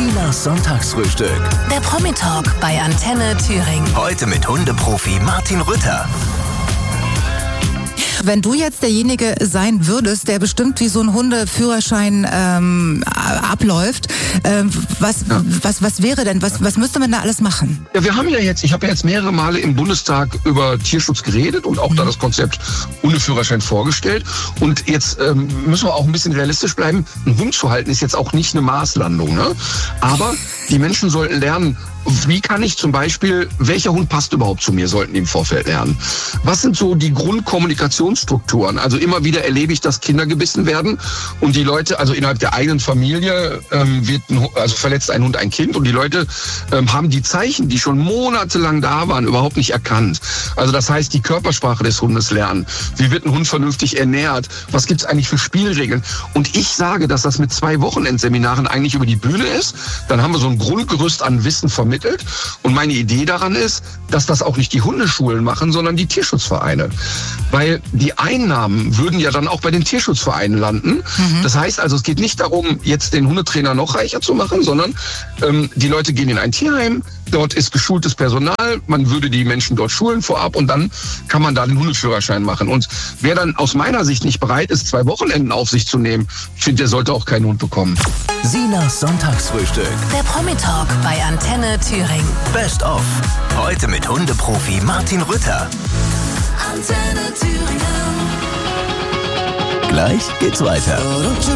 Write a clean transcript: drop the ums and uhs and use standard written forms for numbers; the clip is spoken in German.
Sinas Sonntagsfrühstück. Der Promi-Talk bei Antenne Thüringen. Heute mit Hundeprofi Martin Rütter. Wenn du jetzt derjenige sein würdest, der bestimmt, wie so ein Hundeführerschein abläuft, was wäre denn, was müsste man da alles machen? Ja, ich habe ja jetzt mehrere Male im Bundestag über Tierschutz geredet und auch da das Konzept Hundeführerschein vorgestellt. Und jetzt müssen wir auch ein bisschen realistisch bleiben. Ein Hund zu halten ist jetzt auch nicht eine Marslandung, ne? Aber die Menschen sollten lernen, wie kann ich zum Beispiel, welcher Hund passt überhaupt zu mir, sollten die im Vorfeld lernen. Was sind so die Grundkommunikationsstrukturen? Also immer wieder erlebe ich, dass Kinder gebissen werden und die Leute, also innerhalb der eigenen Familie verletzt ein Hund ein Kind und die Leute haben die Zeichen, die schon monatelang da waren, überhaupt nicht erkannt. Also das heißt, die Körpersprache des Hundes lernen. Wie wird ein Hund vernünftig ernährt? Was gibt's eigentlich für Spielregeln? Und ich sage, dass das mit 2 Wochenendseminaren eigentlich über die Bühne ist. Dann haben wir so ein Grundgerüst an Wissen vermittelt. Und meine Idee daran ist, dass das auch nicht die Hundeschulen machen, sondern die Tierschutzvereine. Weil die Einnahmen würden ja dann auch bei den Tierschutzvereinen landen. Das heißt also, es geht nicht darum, jetzt den Hundetrainer noch reicher zu machen, sondern die Leute gehen in ein Tierheim, dort ist geschultes Personal, man würde die Menschen dort schulen vorab und dann kann man da den Hundeführerschein machen. Und wer dann aus meiner Sicht nicht bereit ist, 2 Wochenenden auf sich zu nehmen, ich finde, der sollte auch keinen Hund bekommen. Sinas Sonntagsfrühstück. Der Promi-Talk bei Antenne Thüringen. Best of. Heute mit Hundeprofi Martin Rütter. Antenne Thüringen. Gleich geht's weiter.